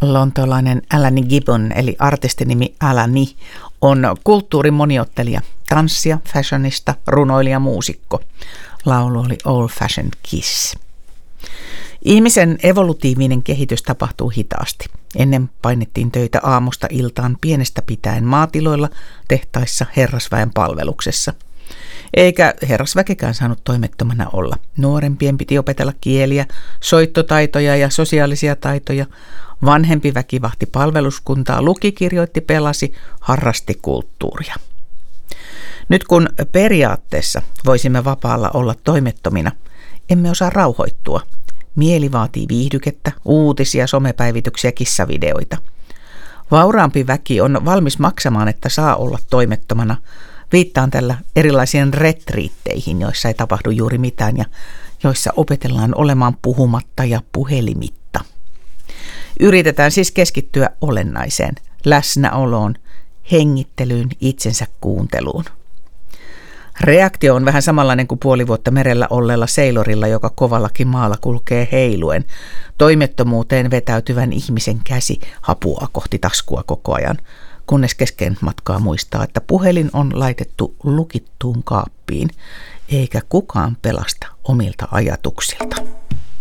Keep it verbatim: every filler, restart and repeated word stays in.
Lontoolainen Alani Gibbon, eli artistinimi Alani, on kulttuurin moniottelija, tanssija, fashionista, runoilija, muusikko. Laulu oli Old Fashioned Kiss. Ihmisen evolutiivinen kehitys tapahtuu hitaasti. Ennen painettiin töitä aamusta iltaan pienestä pitäen maatiloilla, tehtaissa, herrasväen palveluksessa. Eikä herrasväkikään saanut toimettomana olla. Nuorempien piti opetella kieliä, soittotaitoja ja sosiaalisia taitoja. Vanhempi väki vahti palveluskuntaa, luki, kirjoitti, pelasi, harrasti kulttuuria. Nyt kun periaatteessa voisimme vapaalla olla toimettomina, emme osaa rauhoittua. Mieli vaatii viihdykettä, uutisia, somepäivityksiä, kissavideoita. Vauraampi väki on valmis maksamaan, että saa olla toimettomana. Viittaan tällä erilaisiin retriitteihin, joissa ei tapahdu juuri mitään ja joissa opetellaan olemaan puhumatta ja puhelimitta. Yritetään siis keskittyä olennaiseen, läsnäoloon, hengittelyyn, itsensä kuunteluun. Reaktio on vähän samanlainen kuin puoli vuotta merellä olleella seilorilla, joka kovallakin maalla kulkee heiluen, toimettomuuteen vetäytyvän ihmisen käsi hapuaa kohti taskua koko ajan, kunnes kesken matkaa muistaa, että puhelin on laitettu lukittuun kaappiin, eikä kukaan pelasta omilta ajatuksilta.